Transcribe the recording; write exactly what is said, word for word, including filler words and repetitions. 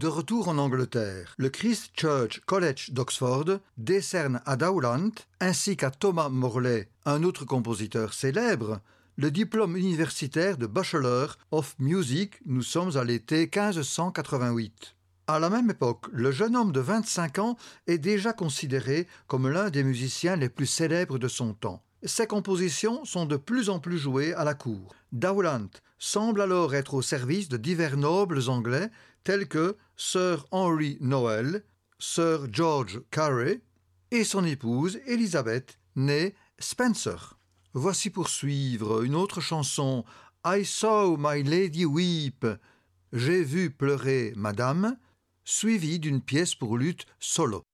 De retour en Angleterre, le Christ Church College d'Oxford décerne à Dowland, ainsi qu'à Thomas Morley, un autre compositeur célèbre, le diplôme universitaire de Bachelor of Music. Nous sommes à l'été quinze cent quatre-vingt-huit. À la même époque, le jeune homme de vingt-cinq ans est déjà considéré comme l'un des musiciens les plus célèbres de son temps. Ses compositions sont de plus en plus jouées à la cour. Dowland semble alors être au service de divers nobles anglais tels que Sir Henry Noel, Sir George Carey et son épouse Elizabeth, née Spencer. Voici pour suivre une autre chanson, I saw my lady weep, j'ai vu pleurer madame, suivie d'une pièce pour luth solo.